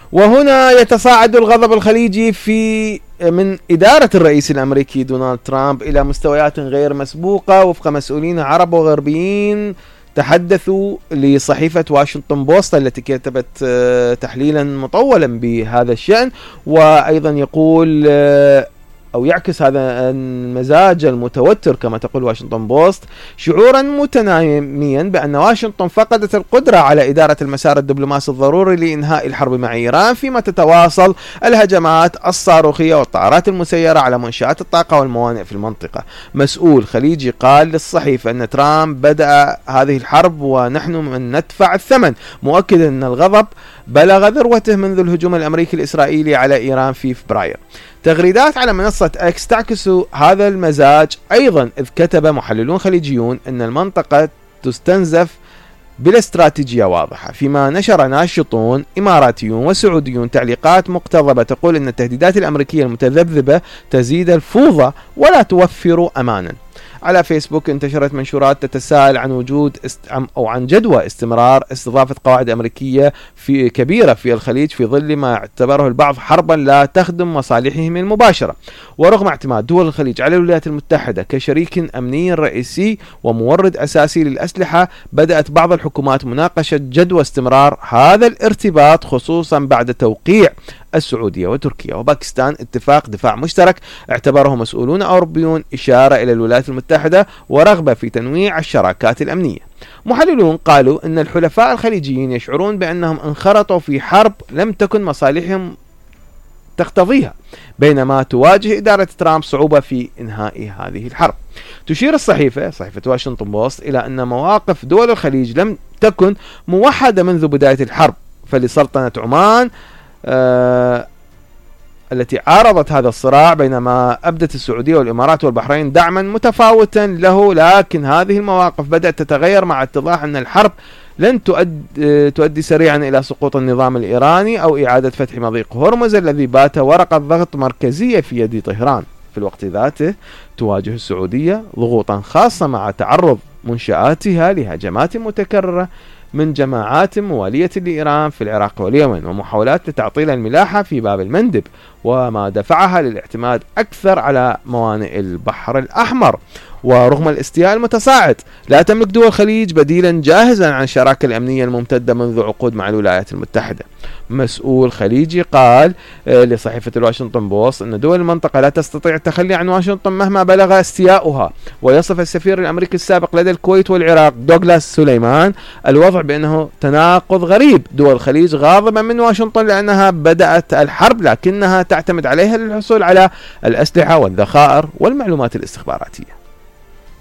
وهنا يتصاعد الغضب الخليجي من إدارة الرئيس الأمريكي دونالد ترامب إلى مستويات غير مسبوقة وفق مسؤولين عرب وغربيين تحدثوا لصحيفة واشنطن بوست التي كتبت تحليلا مطولا بهذا الشأن، وأيضا يقول أو يعكس هذا المزاج المتوتر كما تقول واشنطن بوست شعورا متناميا بأن واشنطن فقدت القدرة على إدارة المسار الدبلوماسي الضروري لإنهاء الحرب مع إيران، فيما تتواصل الهجمات الصاروخية والطائرات المسيرة على منشآت الطاقة والموانئ في المنطقة. مسؤول خليجي قال للصحيفة أن ترامب بدأ هذه الحرب ونحن من ندفع الثمن، مؤكدا أن الغضب بلغ ذروته منذ الهجوم الأمريكي الإسرائيلي على إيران في فبراير. تغريدات على منصة اكس تعكس هذا المزاج أيضا، إذ كتب محللون خليجيون أن المنطقة تستنزف بلا استراتيجية واضحة، فيما نشر ناشطون إماراتيون وسعوديون تعليقات مقتضبة تقول أن التهديدات الأمريكية المتذبذبة تزيد الفوضى ولا توفر أمانا. على فيسبوك انتشرت منشورات تتساءل عن وجود أو عن جدوى استمرار استضافة قواعد أمريكية كبيرة في الخليج في ظل ما اعتبره البعض حربا لا تخدم مصالحهم المباشرة. ورغم اعتماد دول الخليج على الولايات المتحدة كشريك أمني رئيسي ومورد أساسي للأسلحة، بدأت بعض الحكومات مناقشة جدوى استمرار هذا الارتباط، خصوصا بعد توقيع السعودية وتركيا وباكستان اتفاق دفاع مشترك اعتبره مسؤولون أوروبيون إشارة إلى الولايات المتحدة ورغبة في تنويع الشراكات الأمنية. محللون قالوا أن الحلفاء الخليجيين يشعرون بأنهم انخرطوا في حرب لم تكن مصالحهم تقتضيها، بينما تواجه إدارة ترامب صعوبة في إنهاء هذه الحرب. تشير صحيفة واشنطن بوست إلى أن مواقف دول الخليج لم تكن موحدة منذ بداية الحرب، فلسلطنة عمان التي عارضت هذا الصراع، بينما أبدت السعودية والإمارات والبحرين دعما متفاوتا له، لكن هذه المواقف بدأت تتغير مع اتضاح أن الحرب لن تؤدي سريعا إلى سقوط النظام الإيراني أو إعادة فتح مضيق هرمز الذي بات ورقة ضغط مركزية في يد طهران. في الوقت ذاته تواجه السعودية ضغوطا خاصة مع تعرض منشآتها لهجمات متكررة من جماعات موالية لإيران في العراق واليمن، ومحاولات لتعطيل الملاحة في باب المندب، وما دفعها للاعتماد أكثر على موانئ البحر الأحمر. ورغم الاستياء المتصاعد لا تملك دول الخليج بديلا جاهزا عن الشراكة الأمنية الممتدة منذ عقود مع الولايات المتحدة. مسؤول خليجي قال لصحيفة الواشنطن بوست أن دول المنطقة لا تستطيع التخلي عن واشنطن مهما بلغ استياؤها. ويصف السفير الأمريكي السابق لدى الكويت والعراق دوغلاس سليمان الوضع بأنه تناقض غريب، دول الخليج غاضبة من واشنطن لأنها بدأت الحرب لكنها تعتمد عليها للحصول على الأسلحة والذخائر والمعلومات الاستخباراتية.